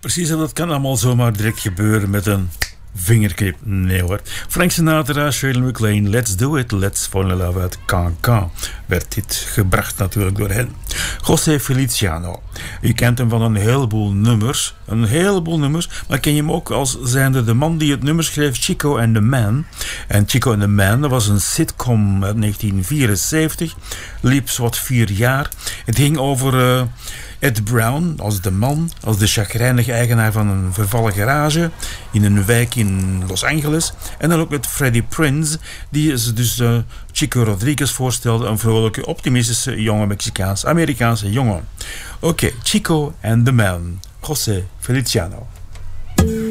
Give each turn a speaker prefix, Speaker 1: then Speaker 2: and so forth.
Speaker 1: Precies, en dat kan allemaal zomaar direct gebeuren met een vingerknip. Nee hoor. Frank Sinatra, Shirley MacLaine, Let's Do It, Let's Fall in Love uit Cancan. Werd dit gebracht natuurlijk door hen. José Feliciano. U kent hem van een heleboel nummers. Maar ken je hem ook als zijnde de man die het nummer schreef Chico and the Man. En Chico and the Man, dat was een sitcom uit 1974. Liep zowat 4 jaar. Het ging over Ed Brown als de man, als de chagrijnige eigenaar van een vervallen garage in een wijk in Los Angeles. En dan ook met Freddie Prinze, die ze dus Chico Rodriguez voorstelde, een vrolijke, optimistische, jonge Mexicaans-Amerikaanse jongen. Oké, Chico and the Man, José Feliciano.